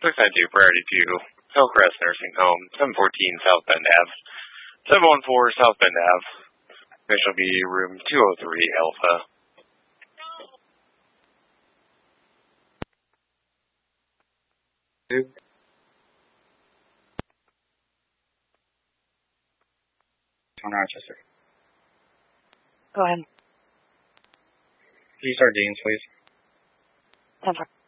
692 Priority 2, Hillcrest Nursing Home, 714 South Bend Ave, 714 South Bend Ave. Patient will be room 203 Alpha. Rochester. Go ahead. Can you start Dean's, please? 10-4.